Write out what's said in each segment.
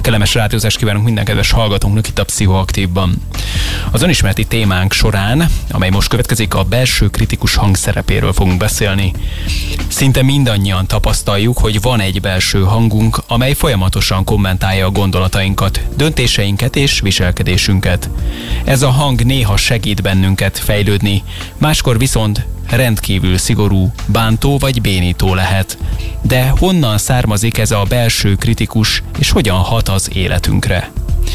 Kellemes rádiózást kívánunk minden kedves hallgatónknak itt a Pszichoaktívban. Az önismereti témánk során, amely most következik, a belső kritikus hang szerepéről fogunk beszélni. Szinte mindannyian tapasztaljuk, hogy van egy belső hangunk, amely folyamatosan kommentálja a gondolatainkat, döntéseinket és viselkedésünket. Ez a hang néha segít bennünket fejlődni, máskor viszont rendkívül szigorú, bántó vagy bénító lehet. De honnan származik ez a belső kritikus, és hogyan hat az életünkre?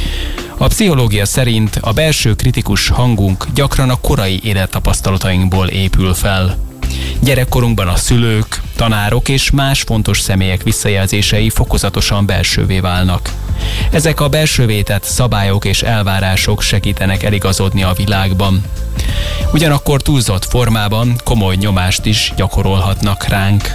A pszichológia szerint a belső kritikus hangunk gyakran a korai élettapasztalatainkból épül fel. Gyerekkorunkban a szülők, tanárok és más fontos személyek visszajelzései fokozatosan belsővé válnak. Ezek a belsővé tett szabályok és elvárások segítenek eligazodni a világban. Ugyanakkor túlzott formában komoly nyomást is gyakorolhatnak ránk.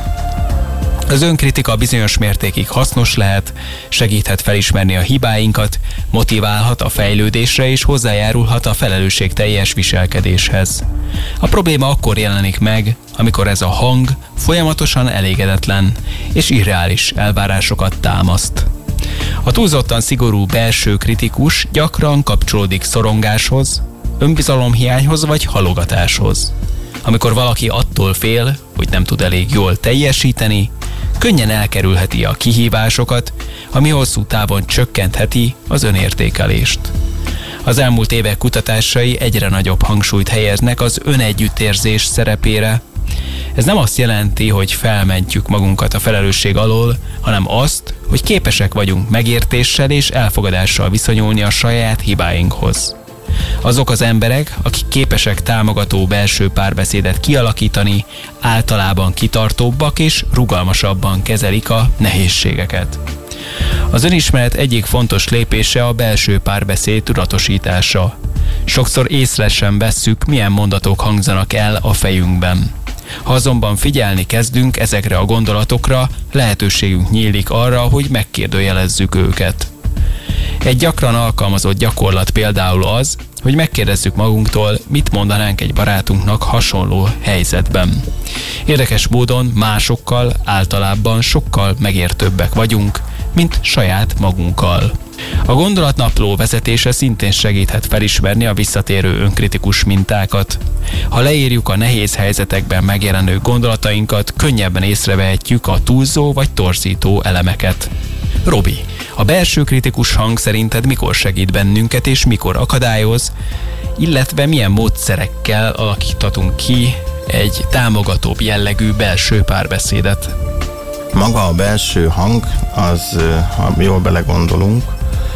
Az önkritika bizonyos mértékig hasznos lehet, segíthet felismerni a hibáinkat, motiválhat a fejlődésre és hozzájárulhat a felelősségteljes viselkedéshez. A probléma akkor jelenik meg, amikor ez a hang folyamatosan elégedetlen és irreális elvárásokat támaszt. A túlzottan szigorú belső kritikus gyakran kapcsolódik szorongáshoz, önbizalomhiányhoz vagy halogatáshoz. Amikor valaki attól fél, hogy nem tud elég jól teljesíteni, könnyen elkerülheti a kihívásokat, ami hosszú távon csökkentheti az önértékelést. Az elmúlt évek kutatásai egyre nagyobb hangsúlyt helyeznek az önegyüttérzés szerepére. Ez nem azt jelenti, hogy felmentjük magunkat a felelősség alól, hanem azt, hogy képesek vagyunk megértéssel és elfogadással viszonyulni a saját hibáinkhoz. Azok az emberek, akik képesek támogató belső párbeszédet kialakítani, általában kitartóbbak és rugalmasabban kezelik a nehézségeket. Az önismeret egyik fontos lépése a belső párbeszéd tudatosítása. Sokszor észre sem vesszük, milyen mondatok hangzanak el a fejünkben. Ha azonban figyelni kezdünk ezekre a gondolatokra, lehetőségünk nyílik arra, hogy megkérdőjelezzük őket. Egy gyakran alkalmazott gyakorlat például az, hogy megkérdezzük magunktól, mit mondanánk egy barátunknak hasonló helyzetben. Érdekes módon másokkal általában sokkal megértőbbek vagyunk, mint saját magunkkal. A gondolatnapló vezetése szintén segíthet felismerni a visszatérő önkritikus mintákat. Ha leírjuk a nehéz helyzetekben megjelenő gondolatainkat, könnyebben észrevehetjük a túlzó vagy torzító elemeket. Robi, a belső kritikus hang szerinted mikor segít bennünket és mikor akadályoz, illetve milyen módszerekkel alakíthatunk ki egy támogatóbb jellegű belső párbeszédet? Maga a belső hang, az, ha jól belegondolunk,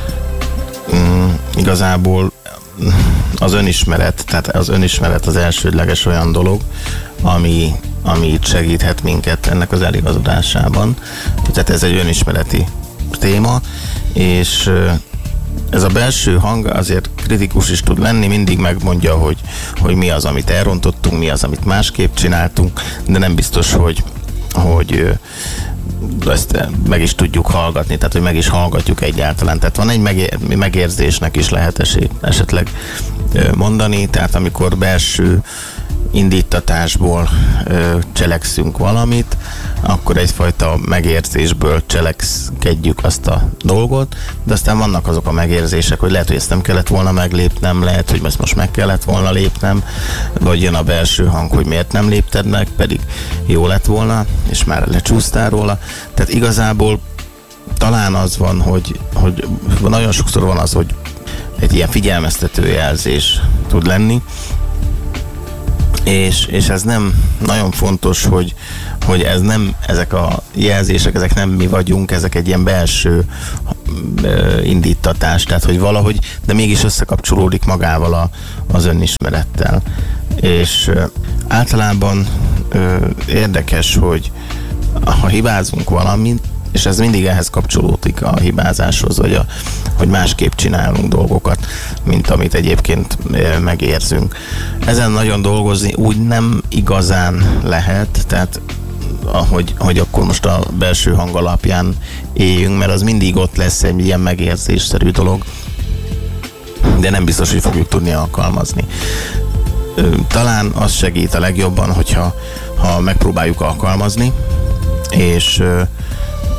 igazából az önismeret az elsődleges olyan dolog, ami segíthet minket ennek az eligazodásában. Tehát ez egy önismereti téma, és ez a belső hang azért kritikus is tud lenni, mindig megmondja, hogy mi az, amit elrontottunk, mi az, amit másképp csináltunk, de nem biztos, hogy ezt meg is tudjuk hallgatni, tehát hogy meg is hallgatjuk egyáltalán. Tehát van egy megérzésnek is lehet esetleg mondani, tehát amikor belső indítatásból cselekszünk valamit, akkor egyfajta megérzésből cselekedjük azt a dolgot, de aztán vannak azok a megérzések, hogy lehet, hogy ezt nem kellett volna meglépnem, lehet, hogy ezt most meg kellett volna lépnem, vagy jön a belső hang, hogy miért nem lépted meg, pedig jó lett volna, és már lecsúsztál róla. Tehát igazából talán az van, hogy nagyon sokszor van az, hogy egy ilyen figyelmeztető jelzés tud lenni, és ez nem nagyon fontos, hogy ez nem, ezek a jelzések, ezek nem mi vagyunk, ezek egy ilyen belső indítatás, tehát hogy valahogy, de mégis összekapcsolódik magával az önismerettel. És általában érdekes, hogy ha hibázunk valamit, és ez mindig ehhez kapcsolódik a hibázáshoz, vagy hogy másképp csinálunk dolgokat, mint amit egyébként megérzünk. Ezen nagyon dolgozni úgy nem igazán lehet, tehát hogy akkor most a belső hang alapján éljünk, mert az mindig ott lesz egy ilyen megérzésszerű dolog, de nem biztos, hogy fogjuk tudni alkalmazni. Talán az segít a legjobban, hogyha megpróbáljuk alkalmazni, és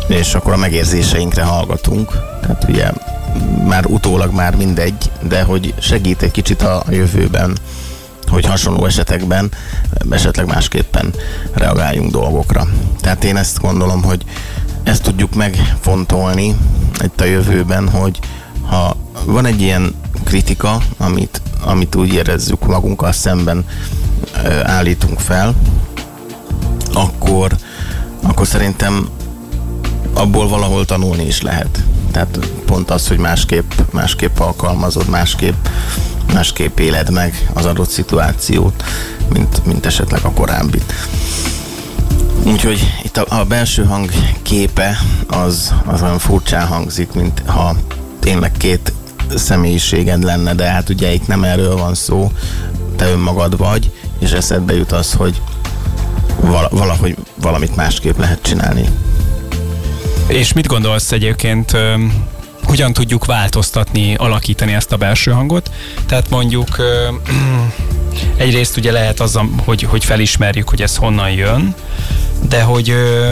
és akkor a megérzéseinkre hallgatunk. Tehát ugye már utólag már mindegy, de hogy segít egy kicsit a jövőben, hogy hasonló esetekben esetleg másképpen reagáljunk dolgokra. Tehát én ezt gondolom, hogy ezt tudjuk megfontolni itt a jövőben, hogy ha van egy ilyen kritika, amit úgy érezzük magunkkal szemben állítunk fel, akkor szerintem abból valahol tanulni is lehet. Tehát pont az, hogy másképp alkalmazod, másképp éled meg az adott szituációt, mint esetleg a korábbit. Úgyhogy itt a belső hang képe az olyan furcsán hangzik, mint ha tényleg két személyiséged lenne, de hát ugye itt nem erről van szó, te önmagad vagy, és eszedbe jut az, hogy valahogy valamit másképp lehet csinálni. És mit gondolsz egyébként, hogyan tudjuk változtatni, alakítani ezt a belső hangot? Tehát mondjuk egyrészt ugye lehet az, hogy felismerjük, hogy ez honnan jön, de hogy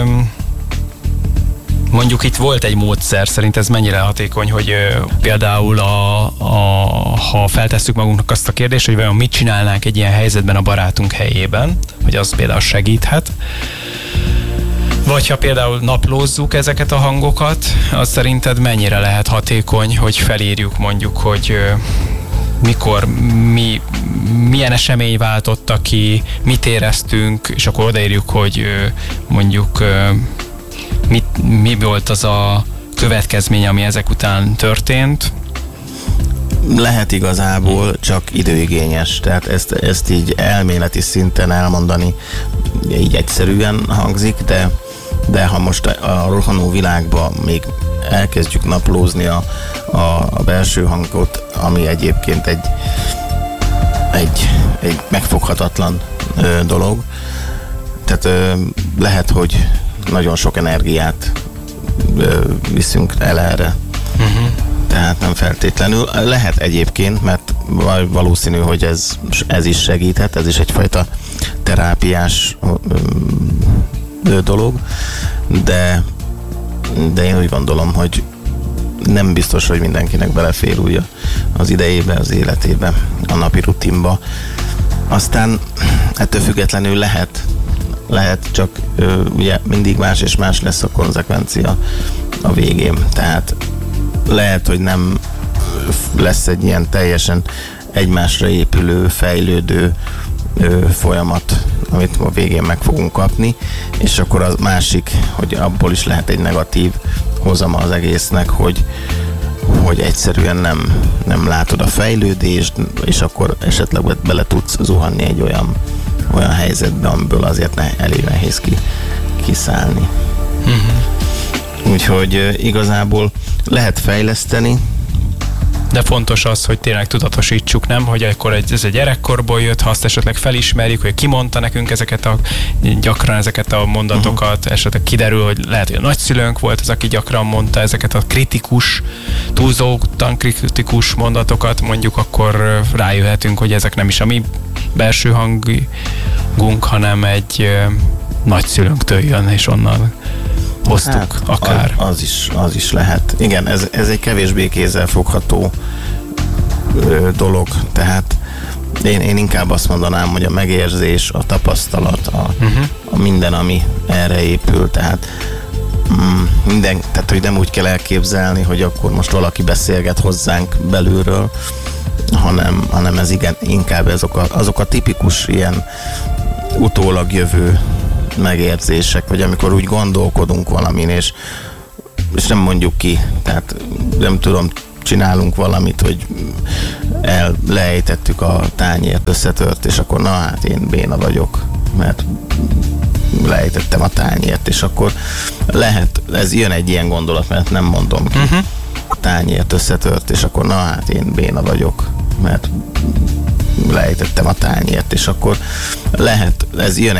mondjuk itt volt egy módszer, szerint ez mennyire hatékony, hogy például ha feltesszük magunknak azt a kérdést, hogy vajon mit csinálnánk egy ilyen helyzetben a barátunk helyében, hogy az például segíthet, vagy ha például naplózzuk ezeket a hangokat, az szerinted mennyire lehet hatékony, hogy felírjuk mondjuk, hogy mikor, milyen esemény váltotta ki, mit éreztünk, és akkor odaírjuk, hogy mondjuk mi volt az a következmény, ami ezek után történt. Lehet igazából, csak időigényes. Tehát ezt így elméleti szinten elmondani így egyszerűen hangzik, de ha most a rohanó világban még elkezdjük naplózni a belső hangot, ami egyébként egy megfoghatatlan dolog, tehát lehet, hogy nagyon sok energiát viszünk el erre. Tehát nem feltétlenül. Lehet egyébként, mert valószínű, hogy ez is segíthet, ez is egyfajta terápiás dolog, de én úgy gondolom, hogy nem biztos, hogy mindenkinek belefér úgy az idejébe, az életébe, a napi rutinba. Aztán ettől függetlenül lehet, csak ugye mindig más és más lesz a konzekvencia a végén. Tehát lehet, hogy nem lesz egy ilyen teljesen egymásra épülő, fejlődő folyamat, amit a végén meg fogunk kapni, és akkor a másik, hogy abból is lehet egy negatív hozama az egésznek, hogy egyszerűen nem látod a fejlődést, és akkor esetleg bele tudsz zuhanni egy olyan helyzetbe, amiből azért elég nehéz kiszállni. Úgyhogy igazából lehet fejleszteni. De fontos az, hogy tényleg tudatosítsuk, nem? Hogy akkor ez egy gyerekkorból jött, ha azt esetleg felismerjük, hogy ki mondta nekünk gyakran ezeket a mondatokat, esetleg kiderül, hogy lehet, hogy a nagyszülőnk volt az, aki gyakran mondta ezeket a túlzottan kritikus mondatokat, mondjuk akkor rájöhetünk, hogy ezek nem is a mi belső hangunk, hanem egy nagyszülőnktől jön, és onnan hoztuk akár. Az is lehet. Igen, ez egy kevésbé kézzelfogható dolog, tehát én inkább azt mondanám, hogy a megérzés, a tapasztalat, a minden, ami erre épül, tehát tehát hogy nem úgy kell elképzelni, hogy akkor most valaki beszélget hozzánk belülről, hanem ez inkább azok a tipikus ilyen utólag jövő megérzések, vagy amikor úgy gondolkodunk valamin, és nem mondjuk ki, tehát nem tudom, csinálunk valamit, hogy leejtettük a tányért, összetört, és akkor na hát én béna vagyok, mert leejtettem a tányért, és akkor lehet, ez jön egy ilyen gondolat, mert nem mondom ki. A tányért összetört, és akkor na hát én béna vagyok, mert leejtettem a tányért, és akkor lehet, ez jön